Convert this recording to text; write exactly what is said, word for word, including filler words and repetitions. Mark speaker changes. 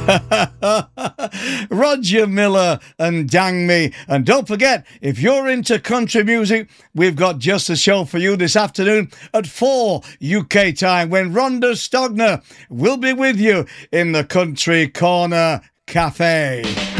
Speaker 1: Roger Miller and Dang Me. And don't forget, if you're into country music, we've got just a show for you this afternoon at four U K time when Rhonda Stogner will be with you in the Country Corner Cafe.